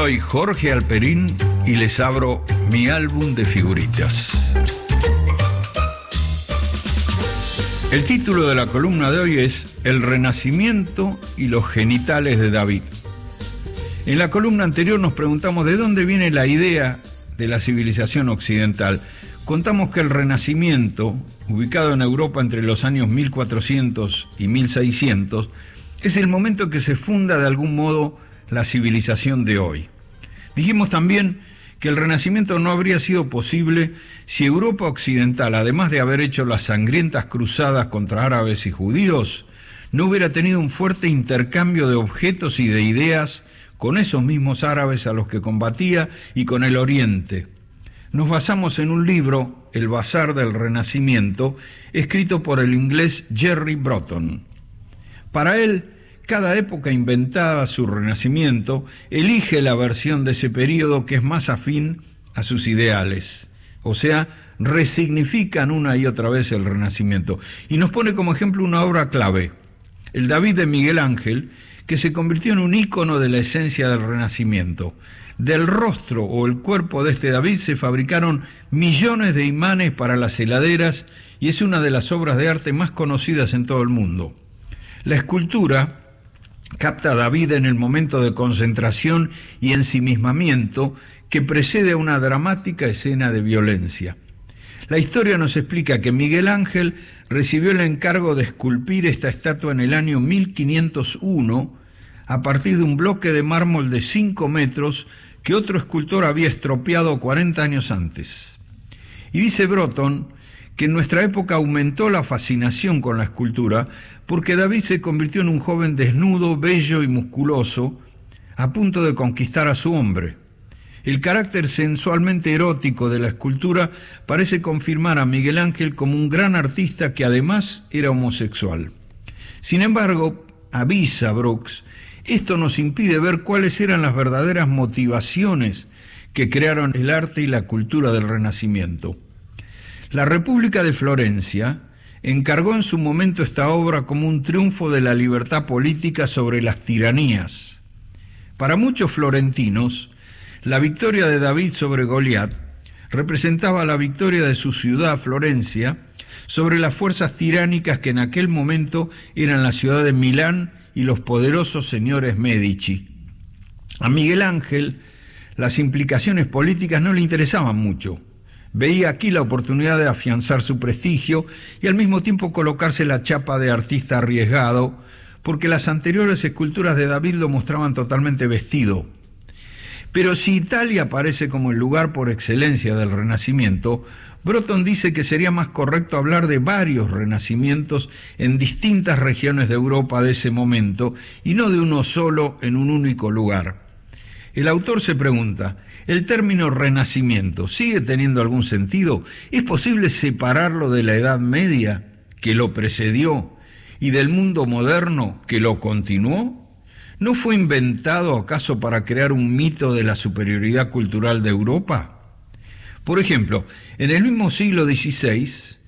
Soy Jorge Alperín y les abro mi álbum de figuritas. El título de la columna de hoy es El Renacimiento y los genitales de David. En la columna anterior nos preguntamos de dónde viene la idea de la civilización occidental. Contamos que el Renacimiento, ubicado en Europa entre los años 1400 y 1600, es el momento en que se funda de algún modo la civilización de hoy. Dijimos también que el Renacimiento no habría sido posible si Europa occidental, además de haber hecho las sangrientas cruzadas contra árabes y judíos, no hubiera tenido un fuerte intercambio de objetos y de ideas con esos mismos árabes a los que combatía y con el Oriente. Nos basamos en un libro, El Bazar del Renacimiento, escrito por el inglés Jerry Bruton. Para él, cada época inventada su renacimiento elige la versión de ese periodo que es más afín a sus ideales. O sea, resignifican una y otra vez el Renacimiento. Y nos pone como ejemplo una obra clave, el David de Miguel Ángel, que se convirtió en un ícono de la esencia del Renacimiento. Del rostro o el cuerpo de este David se fabricaron millones de imanes para las heladeras y es una de las obras de arte más conocidas en todo el mundo. La escultura capta a David en el momento de concentración y ensimismamiento que precede a una dramática escena de violencia. La historia nos explica que Miguel Ángel recibió el encargo de esculpir esta estatua en el año 1501 a partir de un bloque de mármol de 5 metros que otro escultor había estropeado 40 años antes. Y dice Bruton que en nuestra época aumentó la fascinación con la escultura porque David se convirtió en un joven desnudo, bello y musculoso, a punto de conquistar a su hombre. El carácter sensualmente erótico de la escultura parece confirmar a Miguel Ángel como un gran artista que además era homosexual. Sin embargo, avisa Brooks, esto nos impide ver cuáles eran las verdaderas motivaciones que crearon el arte y la cultura del Renacimiento. La República de Florencia encargó en su momento esta obra como un triunfo de la libertad política sobre las tiranías. Para muchos florentinos, la victoria de David sobre Goliat representaba la victoria de su ciudad, Florencia, sobre las fuerzas tiránicas que en aquel momento eran la ciudad de Milán y los poderosos señores Medici. A Miguel Ángel, las implicaciones políticas no le interesaban mucho. Veía aquí la oportunidad de afianzar su prestigio y al mismo tiempo colocarse la chapa de artista arriesgado, porque las anteriores esculturas de David lo mostraban totalmente vestido. Pero si Italia aparece como el lugar por excelencia del Renacimiento, Bruton dice que sería más correcto hablar de varios renacimientos en distintas regiones de Europa de ese momento y no de uno solo en un único lugar. El autor se pregunta, ¿el término Renacimiento sigue teniendo algún sentido? ¿Es posible separarlo de la Edad Media, que lo precedió, y del mundo moderno, que lo continuó? ¿No fue inventado acaso para crear un mito de la superioridad cultural de Europa? Por ejemplo, en el mismo siglo XVI,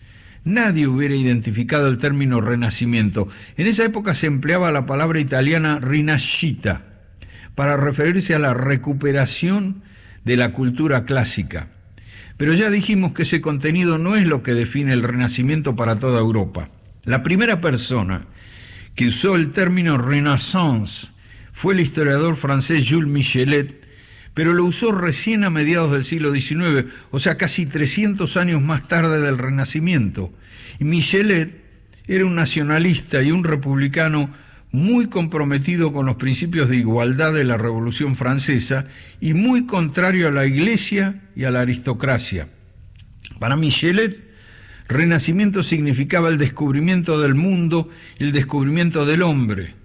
nadie hubiera identificado el término Renacimiento. En esa época se empleaba la palabra italiana rinascita para referirse a la recuperación de la cultura clásica. Pero ya dijimos que ese contenido no es lo que define el Renacimiento para toda Europa. La primera persona que usó el término Renaissance fue el historiador francés Jules Michelet, pero lo usó recién a mediados del siglo XIX, o sea, casi 300 años más tarde del Renacimiento. Y Michelet era un nacionalista y un republicano muy comprometido con los principios de igualdad de la Revolución Francesa y muy contrario a la Iglesia y a la aristocracia. Para Michelet, Renacimiento significaba el descubrimiento del mundo, el descubrimiento del hombre.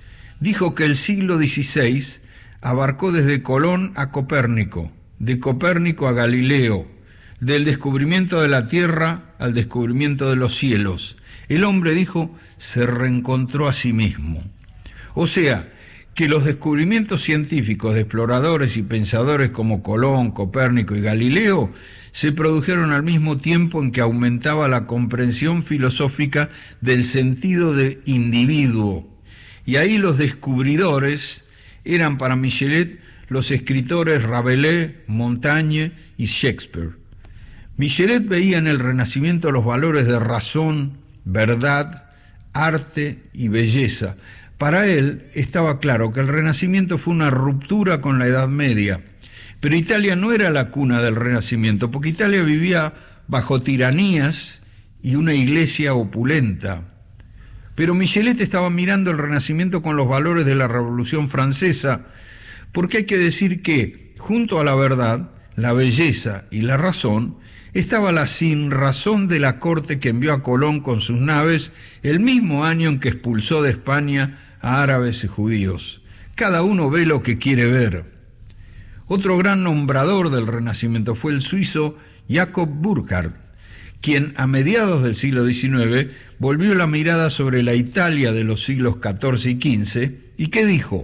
Dijo que el siglo XVI abarcó desde Colón a Copérnico, de Copérnico a Galileo, del descubrimiento de la tierra al descubrimiento de los cielos. El hombre, dijo, se reencontró a sí mismo. O sea, que los descubrimientos científicos de exploradores y pensadores como Colón, Copérnico y Galileo se produjeron al mismo tiempo en que aumentaba la comprensión filosófica del sentido de individuo. Y ahí los descubridores eran para Michelet los escritores Rabelais, Montaigne y Shakespeare. Michelet veía en el Renacimiento los valores de razón, verdad, arte y belleza. Para él estaba claro que el Renacimiento fue una ruptura con la Edad Media, pero Italia no era la cuna del Renacimiento, porque Italia vivía bajo tiranías y una iglesia opulenta. Pero Michelet estaba mirando el Renacimiento con los valores de la Revolución Francesa, porque hay que decir que, junto a la verdad, la belleza y la razón, estaba la sinrazón de la corte que envió a Colón con sus naves el mismo año en que expulsó de España a árabes y judíos. Cada uno ve lo que quiere ver. Otro gran nombrador del Renacimiento fue el suizo Jacob Burckhardt, quien a mediados del siglo XIX volvió la mirada sobre la Italia de los siglos XIV y XV, ¿y qué dijo?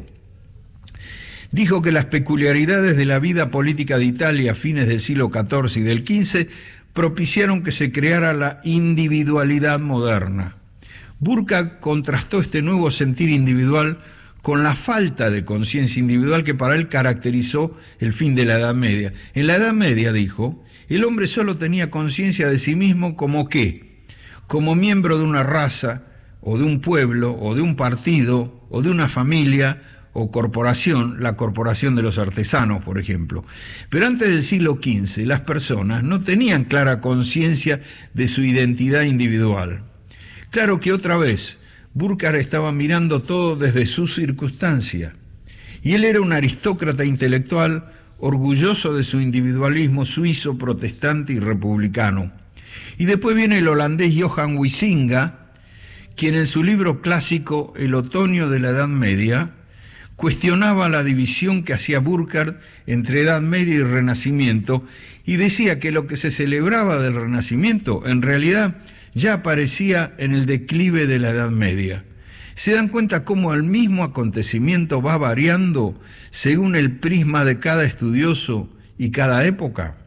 Dijo que las peculiaridades de la vida política de Italia a fines del siglo XIV y del XV propiciaron que se creara la individualidad moderna. Burckhardt contrastó este nuevo sentir individual con la falta de conciencia individual que para él caracterizó el fin de la Edad Media. En la Edad Media, dijo, el hombre solo tenía conciencia de sí mismo como ¿qué? Como miembro de una raza, o de un pueblo, o de un partido, o de una familia, o corporación, la corporación de los artesanos, por ejemplo. Pero antes del siglo XV, las personas no tenían clara conciencia de su identidad individual. Claro que otra vez, Burckhardt estaba mirando todo desde su circunstancia, y él era un aristócrata intelectual orgulloso de su individualismo suizo, protestante y republicano. Y después viene el holandés Johan Huizinga, quien en su libro clásico El otoño de la Edad Media cuestionaba la división que hacía Burckhardt entre Edad Media y Renacimiento y decía que lo que se celebraba del Renacimiento en realidad ya aparecía en el declive de la Edad Media. ¿Se dan cuenta cómo el mismo acontecimiento va variando según el prisma de cada estudioso y cada época?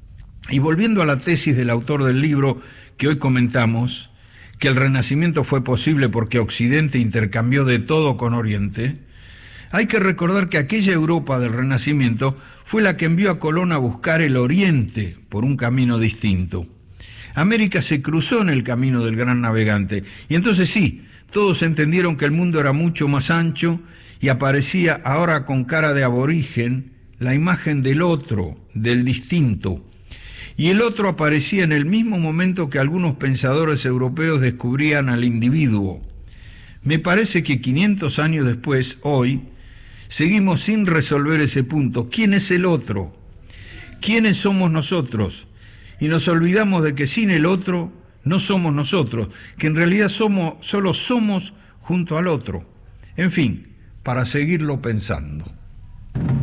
Y volviendo a la tesis del autor del libro que hoy comentamos, que el Renacimiento fue posible porque Occidente intercambió de todo con Oriente, hay que recordar que aquella Europa del Renacimiento fue la que envió a Colón a buscar el Oriente por un camino distinto. América se cruzó en el camino del gran navegante, y entonces sí, todos entendieron que el mundo era mucho más ancho y aparecía ahora con cara de aborigen la imagen del otro, del distinto. Y el otro aparecía en el mismo momento que algunos pensadores europeos descubrían al individuo. Me parece que 500 años después, hoy, seguimos sin resolver ese punto. ¿Quién es el otro? ¿Quiénes somos nosotros? Y nos olvidamos de que sin el otro no somos nosotros, que en realidad solo somos junto al otro. En fin, para seguirlo pensando.